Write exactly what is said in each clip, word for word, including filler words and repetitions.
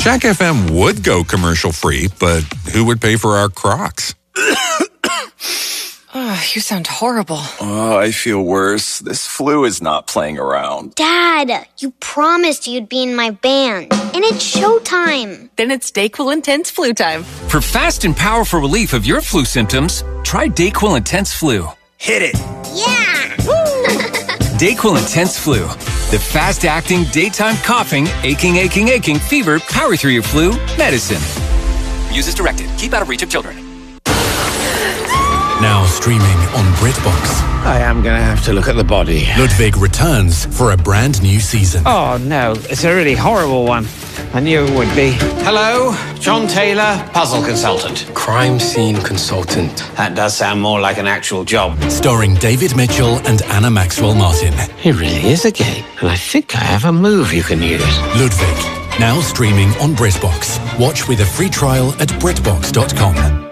Jack F M would go commercial-free, but who would pay for our Crocs? Oh, you sound horrible. Oh, I feel worse. This flu is not playing around. Dad, you promised you'd be in my band, and it's showtime. Then it's DayQuil Intense Flu time. For fast and powerful relief of your flu symptoms, try DayQuil Intense Flu. Hit it. Yeah! DayQuil Intense Flu. The fast-acting, daytime coughing, aching, aching, aching, fever, power through your flu medicine. Use as directed. Keep out of reach of children. Now streaming on BritBox. I am going to have to look at the body. Ludwig returns for a brand new season. Oh, no. It's a really horrible one. I knew it would be. Hello, John Taylor, puzzle consultant. Crime scene consultant. That does sound more like an actual job. Starring David Mitchell and Anna Maxwell Martin. It really is a game, and I think I have a move you can use. Ludwig, now streaming on BritBox. Watch with a free trial at Britbox dot com.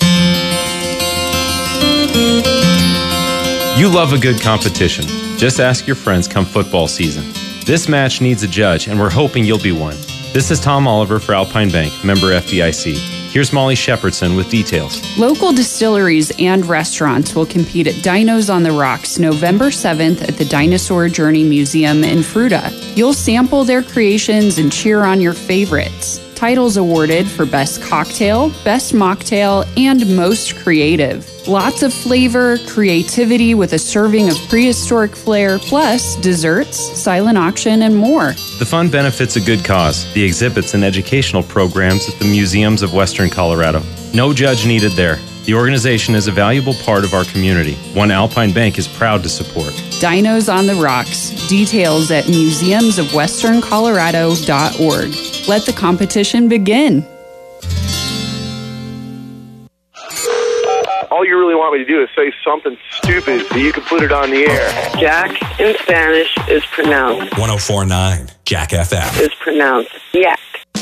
You love a good competition. Just ask your friends come football season. This match needs a judge, and we're hoping you'll be one. This is Tom Oliver for Alpine Bank, member F D I C. Here's Molly Shepherdson with details. Local distilleries and restaurants will compete at Dinos on the Rocks November seventh at the Dinosaur Journey Museum in Fruta. You'll sample their creations and cheer on your favorites. Titles awarded for Best Cocktail, Best Mocktail, and Most Creative. Lots of flavor, creativity with a serving of prehistoric flair, plus desserts, silent auction, and more. The fund benefits a good cause, the exhibits and educational programs at the museums of Western Colorado. No judge needed there. The organization is a valuable part of our community, one Alpine Bank is proud to support. Dinos on the Rocks. Details at museums of western colorado dot org. Let the competition begin. All you really want me to do is say something stupid so you can put it on the air. Jack in Spanish is pronounced. one oh four point nine Jack F M. Is pronounced Yak.